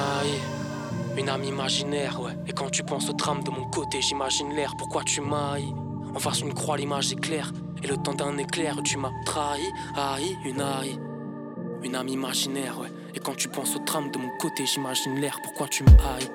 Une âme imaginaire, ouais. Et quand tu penses au drame de mon côté, j'imagine l'air. Pourquoi tu m'haïs? En face une croix, l'image est claire. Et le temps d'un éclair, tu m'as trahi. Une âme imaginaire, ouais. Et quand tu penses au drame de mon côté, j'imagine l'air. Pourquoi tu me haïs?